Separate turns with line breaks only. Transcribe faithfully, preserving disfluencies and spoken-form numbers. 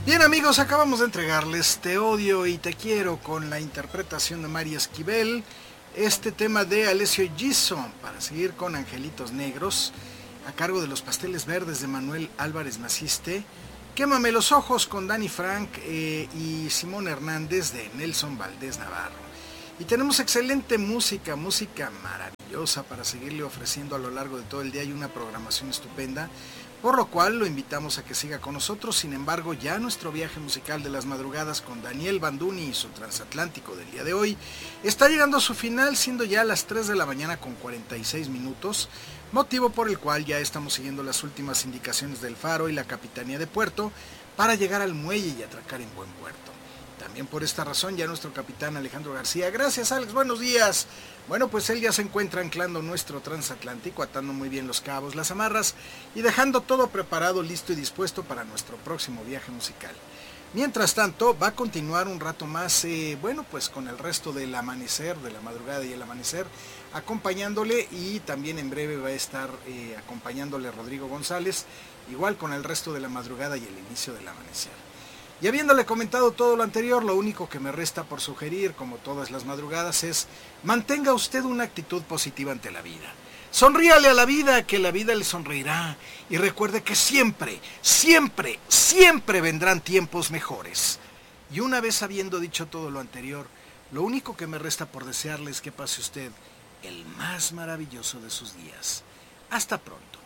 Bien amigos, acabamos de entregarles Te odio y te quiero con la interpretación de Mari Esquivel, este tema de Alessio Giso, para seguir con Angelitos Negros, a cargo de los Pasteles Verdes de Manuel Álvarez Maciste, Quémame los ojos con Dani Frank eh, y Simón Hernández de Nelson Valdés Navarro. Y tenemos excelente música, música maravillosa para seguirle ofreciendo a lo largo de todo el día. Hay una programación estupenda, por lo cual lo invitamos a que siga con nosotros. Sin embargo, ya nuestro viaje musical de las madrugadas con Daniel Banduni y su transatlántico del día de hoy está llegando a su final, siendo ya las tres de la mañana con cuarenta y seis minutos, motivo por el cual ya estamos siguiendo las últimas indicaciones del Faro y la Capitanía de Puerto para llegar al muelle y atracar en buen puerto. También por esta razón ya nuestro capitán Alejandro García, gracias Alex, buenos días. Bueno, pues él ya se encuentra anclando nuestro transatlántico, atando muy bien los cabos, las amarras y dejando todo preparado, listo y dispuesto para nuestro próximo viaje musical. Mientras tanto, va a continuar un rato más, eh, bueno, pues con el resto del amanecer, de la madrugada y el amanecer, acompañándole, y también en breve va a estar eh, acompañándole Rodrigo González, igual con el resto de la madrugada y el inicio del amanecer. Y habiéndole comentado todo lo anterior, lo único que me resta por sugerir, como todas las madrugadas, es mantenga usted una actitud positiva ante la vida. Sonríale a la vida, que la vida le sonreirá. Y recuerde que siempre, siempre, siempre vendrán tiempos mejores. Y una vez habiendo dicho todo lo anterior, lo único que me resta por desearle es que pase usted el más maravilloso de sus días. Hasta pronto.